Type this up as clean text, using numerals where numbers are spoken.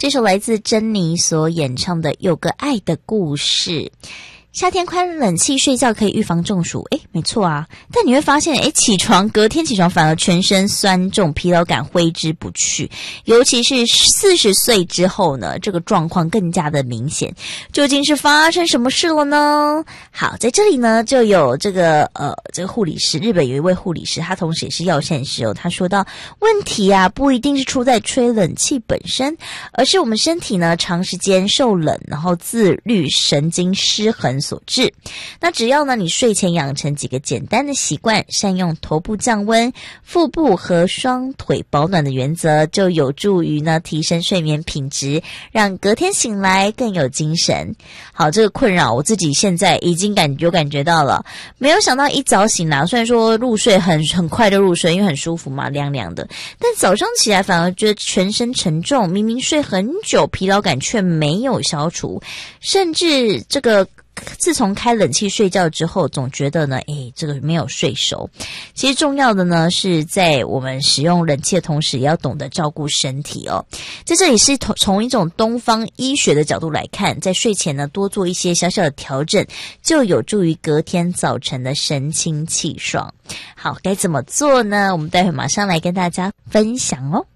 这首来自珍妮所演唱的《有个爱的故事》。夏天开冷气睡觉可以预防中暑，没错啊。但你会发现，隔天起床反而全身酸重，疲劳感挥之不去。尤其是40岁之后呢，这个状况更加的明显。究竟是发生什么事了呢？好，在这里呢，就有这个护理师，日本有一位护理师，他同时也是药膳师哦。他说到，问题啊，不一定是出在吹冷气本身，而是我们身体呢长时间受冷，然后自律神经失衡所致。那只要呢你睡前养成几个简单的习惯，善用头部降温、腹部和双腿保暖的原则，就有助于呢提升睡眠品质，让隔天醒来更有精神。好，这个困扰我自己现在已经感觉到了。没有想到一早醒来，虽然说入睡很快就入睡，因为很舒服嘛，凉凉的，但早上起来反而觉得全身沉重，明明睡很久，疲劳感却没有消除，甚至这个自从开冷气睡觉之后，总觉得呢，这个没有睡熟。其实重要的呢，是在我们使用冷气的同时，也要懂得照顾身体哦。在这里是从一种东方医学的角度来看，在睡前呢，多做一些小小的调整，就有助于隔天早晨的神清气爽。好，该怎么做呢？我们待会马上来跟大家分享哦。